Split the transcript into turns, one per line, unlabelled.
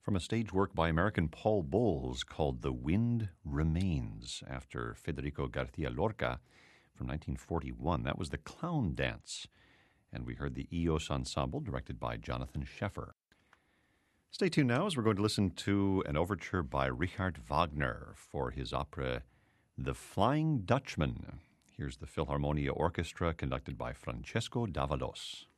from a stage work by American Paul Bowles called The Wind Remains, after Federico Garcia Lorca from 1941. That was The Clown Dance, and we heard the Eos Ensemble, directed by Jonathan Sheffer. Stay tuned now as we're going to listen to an overture by Richard Wagner for his opera The Flying Dutchman. Here's the Philharmonia Orchestra, conducted by Francesco Davalos.